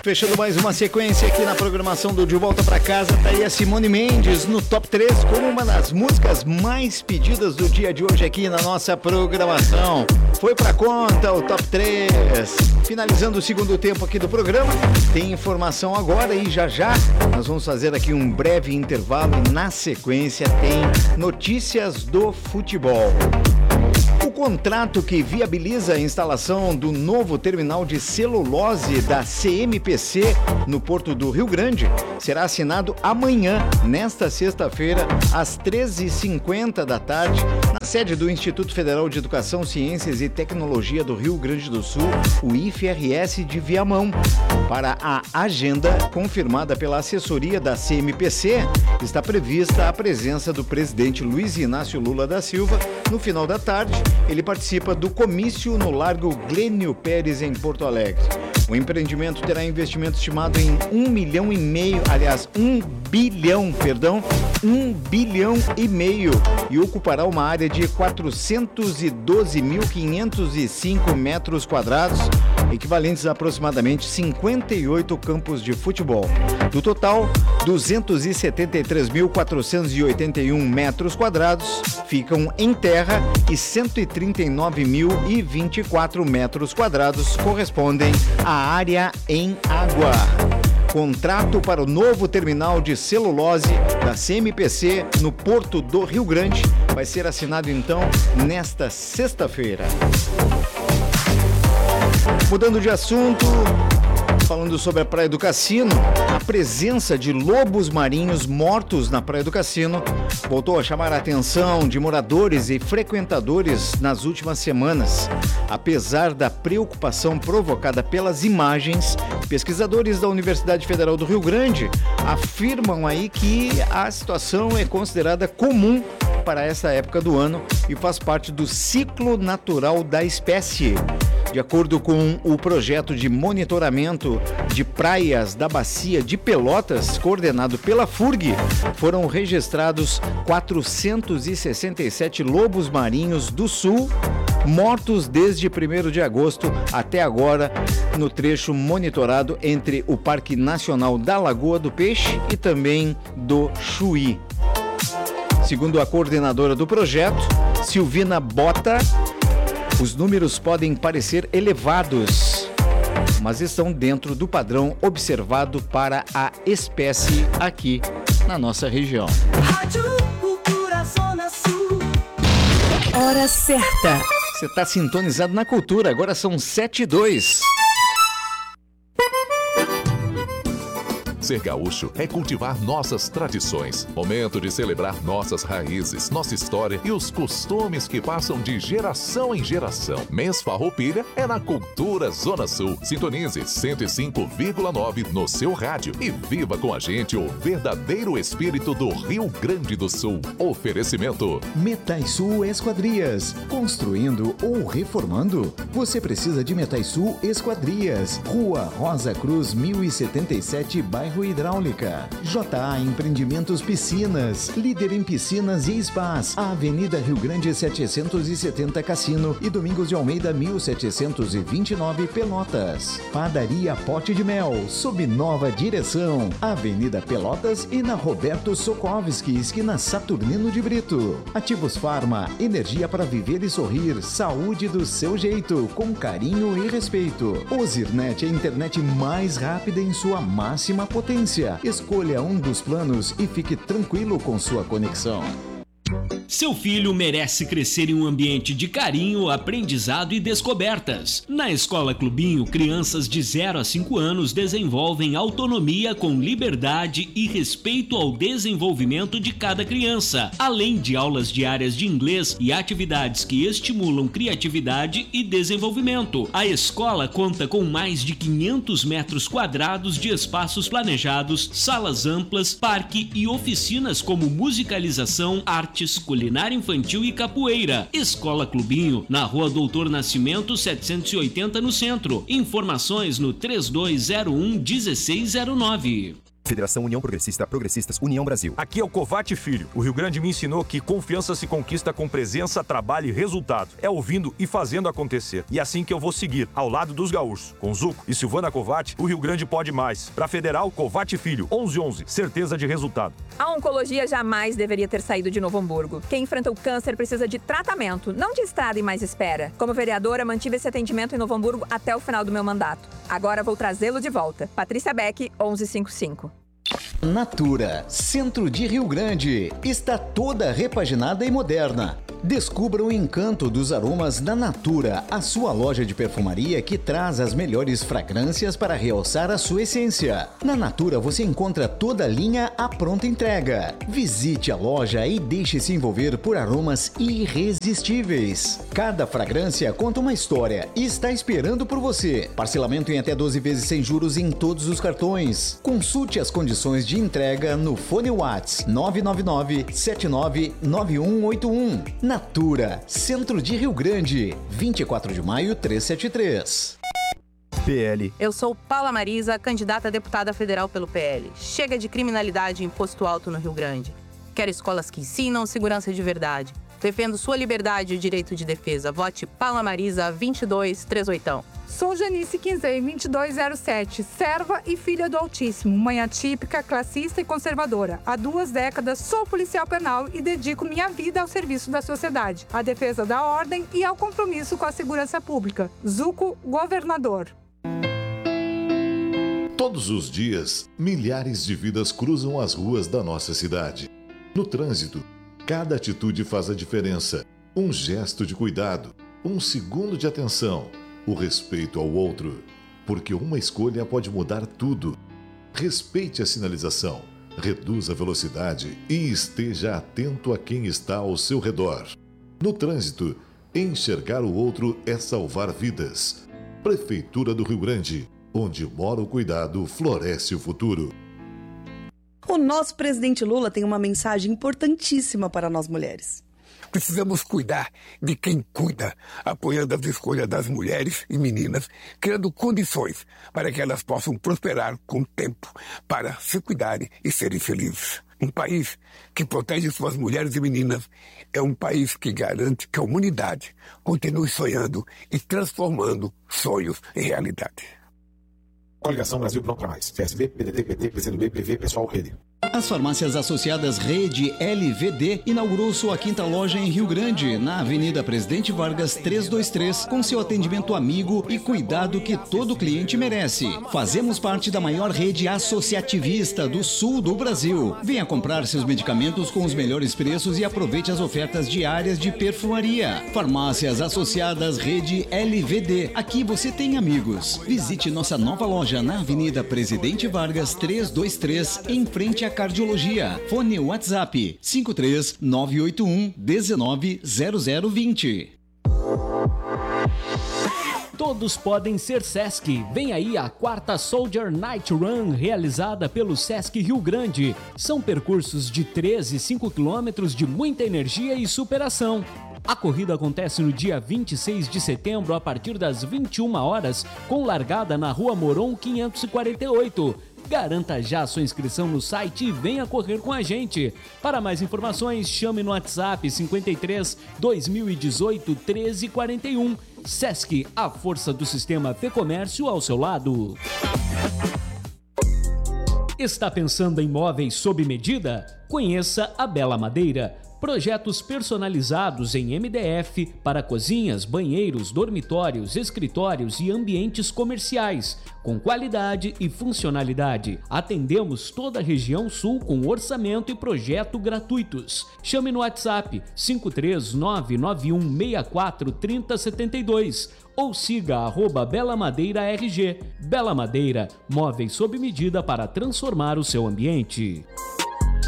Fechando mais uma sequência aqui na programação do De Volta Pra Casa, tá aí a Simone Mendes no Top 3 como uma das músicas mais pedidas do dia de hoje aqui na nossa programação. Foi pra conta o Top 3. Finalizando o segundo tempo aqui do programa, tem informação agora e já nós vamos fazer aqui um breve intervalo e na sequência tem notícias do futebol. O contrato que viabiliza a instalação do novo terminal de celulose da CMPC no Porto do Rio Grande será assinado amanhã, nesta sexta-feira, às 13h50 da tarde, na sede do Instituto Federal de Educação, Ciências e Tecnologia do Rio Grande do Sul, o IFRS de Viamão. Para a agenda confirmada pela assessoria da CMPC, está prevista a presença do presidente Luiz Inácio Lula da Silva. No final da tarde, ele participa do comício no Largo Glênio Pérez, em Porto Alegre. O empreendimento terá investimento estimado em 1,5 bilhão, e ocupará uma área de 412.505 metros quadrados, equivalentes a aproximadamente 58 campos de futebol. Do total, 273.481 metros quadrados ficam em terra e 139.024 metros quadrados correspondem à área em água. Contrato para o novo terminal de celulose da CMPC no Porto do Rio Grande vai ser assinado então nesta sexta-feira. Mudando de assunto, falando sobre a Praia do Cassino, a presença de lobos marinhos mortos na Praia do Cassino voltou a chamar a atenção de moradores e frequentadores nas últimas semanas. Apesar da preocupação provocada pelas imagens, pesquisadores da Universidade Federal do Rio Grande afirmam aí que a situação é considerada comum para essa época do ano e faz parte do ciclo natural da espécie. De acordo com o projeto de monitoramento de praias da Bacia de Pelotas, coordenado pela FURG, foram registrados 467 lobos marinhos do sul, mortos desde 1º de agosto até agora, no trecho monitorado entre o Parque Nacional da Lagoa do Peixe e também do Chuí. Segundo a coordenadora do projeto, Silvina Bota, os números podem parecer elevados, mas estão dentro do padrão observado para a espécie aqui na nossa região. Rádio Cultura Zona Sul. Hora certa. Você está sintonizado na cultura, agora são 7h02. Ser gaúcho é cultivar nossas tradições. Momento de celebrar nossas raízes, nossa história e os costumes que passam de geração em geração. Mês Farroupilha é na Cultura Zona Sul. Sintonize 105,9 no seu rádio e viva com a gente o verdadeiro espírito do Rio Grande do Sul. Oferecimento Metaisul Esquadrias. Construindo ou reformando? Você precisa de Metaisul Esquadrias. Rua Rosa Cruz 1077, bairro Hidráulica. JA Empreendimentos Piscinas, líder em piscinas e spas. Avenida Rio Grande 770 Cassino e Domingos de Almeida 1729 Pelotas. Padaria Pote de Mel, sob nova direção. Avenida Pelotas e na Roberto Sokovski, esquina Saturnino de Brito. Ativos Farma, energia para viver e sorrir. Saúde do seu jeito, com carinho e respeito. Ozirnet, a internet mais rápida em sua máxima potência. Escolha um dos planos e fique tranquilo com sua conexão. Seu filho merece crescer em um ambiente de carinho, aprendizado e descobertas. Na Escola Clubinho, crianças de 0 a 5 anos desenvolvem autonomia com liberdade e respeito ao desenvolvimento de cada criança, além de aulas diárias de inglês e atividades que estimulam criatividade e desenvolvimento. A escola conta com mais de 500 metros quadrados de espaços planejados, salas amplas, parque e oficinas como musicalização, artes, culinária infantil e capoeira. Escola Clubinho, na Rua Doutor Nascimento 780, no centro. Informações no 3201-1609. Federação União Progressista, Progressistas, União Brasil. Aqui é o Covatti Filho. O Rio Grande me ensinou que confiança se conquista com presença, trabalho e resultado. É ouvindo e fazendo acontecer. E é assim que eu vou seguir, ao lado dos gaúchos. Com Zuco e Silvana Covatti, o Rio Grande pode mais. Pra Federal, Covatti Filho, 1111, certeza de resultado. A oncologia jamais deveria ter saído de Novo Hamburgo. Quem enfrenta o câncer precisa de tratamento, não de estrada e mais espera. Como vereadora, mantive esse atendimento em Novo Hamburgo até o final do meu mandato. Agora vou trazê-lo de volta. Patrícia Beck, 1155. Natura, centro de Rio Grande, está toda repaginada e moderna. Descubra o encanto dos aromas da Natura, a sua loja de perfumaria que traz as melhores fragrâncias para realçar a sua essência. Na Natura você encontra toda a linha à pronta entrega. Visite a loja e deixe-se envolver por aromas irresistíveis. Cada fragrância conta uma história e está esperando por você. Parcelamento em até 12 vezes sem juros em todos os cartões. Consulte as condições de entrega no fone WhatsApp 999-799181. Natura, Centro de Rio Grande, 24 de maio 373. PL. Eu sou Paula Marisa, candidata a deputada federal pelo PL. Chega de criminalidade e imposto alto no Rio Grande. Quero escolas que ensinam segurança de verdade. Defendo sua liberdade e o direito de defesa. Vote Paula Marisa 2238. Sou Janice Quinzei, 2207, serva e filha do Altíssimo, mãe atípica, classista e conservadora. Há 2 décadas sou policial penal e dedico minha vida ao serviço da sociedade, à defesa da ordem e ao compromisso com a segurança pública. Zuco, governador. Todos os dias, milhares de vidas cruzam as ruas da nossa cidade. No trânsito, cada atitude faz a diferença. Um gesto de cuidado, um segundo de atenção, o respeito ao outro, porque uma escolha pode mudar tudo. Respeite a sinalização, reduza a velocidade e esteja atento a quem está ao seu redor. No trânsito, enxergar o outro é salvar vidas. Prefeitura do Rio Grande, onde mora o cuidado, floresce o futuro. O nosso presidente Lula tem uma mensagem importantíssima para nós mulheres. Precisamos cuidar de quem cuida, apoiando as escolhas das mulheres e meninas, criando condições para que elas possam prosperar com tempo, para se cuidarem e serem felizes. Um país que protege suas mulheres e meninas é um país que garante que a humanidade continue sonhando e transformando sonhos em realidade. Coligação Brasil Pronto pra Mais. PSB, PDT, PT, PCdoB, PV, Pessoal, Rede. As farmácias associadas Rede LVD inaugurou sua 5ª loja em Rio Grande, na Avenida Presidente Vargas 323, com seu atendimento amigo e cuidado que todo cliente merece. Fazemos parte da maior rede associativista do sul do Brasil. Venha comprar seus medicamentos com os melhores preços e aproveite as ofertas diárias de perfumaria. Farmácias associadas Rede LVD. Aqui você tem amigos. Visite nossa nova loja na Avenida Presidente Vargas 323, em frente à Cardiologia. Fone WhatsApp 53981190020. Todos podem ser Sesc. Vem aí a 4ª Soldier Night Run, realizada pelo Sesc Rio Grande. São percursos de 13 e 5 quilômetros de muita energia e superação. A corrida acontece no dia 26 de setembro, a partir das 21 horas, com largada na Rua Moron 548. Garanta já sua inscrição no site e venha correr com a gente. Para mais informações, chame no WhatsApp 53 2018 1341. Sesc, a força do sistema Fê-Comércio ao seu lado. Está pensando em móveis sob medida? Conheça a Bela Madeira. Projetos personalizados em MDF para cozinhas, banheiros, dormitórios, escritórios e ambientes comerciais, com qualidade e funcionalidade. Atendemos toda a região sul com orçamento e projeto gratuitos. Chame no WhatsApp 53991643072 ou siga @BelaMadeiraRG. Bela Madeira, móveis sob medida para transformar o seu ambiente.